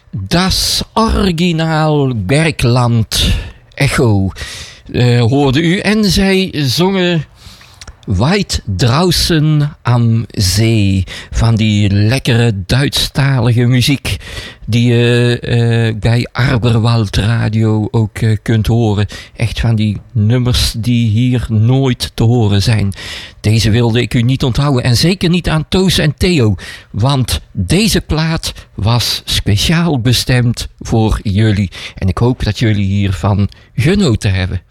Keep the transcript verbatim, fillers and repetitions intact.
Das Originaal Bergland Echo uh, hoorde u. En zij zongen Weit draußen am See. Van die lekkere Duitsstalige muziek die je uh, bij Arberwald Radio ook uh, kunt horen. Echt van die nummers die hier nooit te horen zijn. Deze wilde ik u niet onthouden. En zeker niet aan Toos en Theo. Want deze plaat was speciaal bestemd voor jullie. En ik hoop dat jullie hiervan genoten hebben.